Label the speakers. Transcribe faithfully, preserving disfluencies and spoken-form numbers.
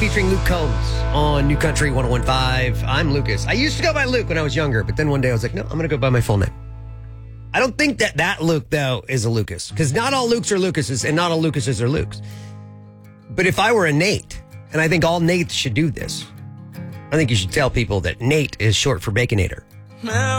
Speaker 1: featuring Luke Combs on New Country one oh one point five. I'm Lucas. I used to go by Luke when I was younger, but then one day I was like, no, I'm going to go by my full name. I don't think that that Luke, though, is a Lucas, because not all Lukes are Lucases and not all Lucases are Lukes. But if I were a Nate, and I think all Nates should do this, I think you should tell people that Nate is short for Baconator.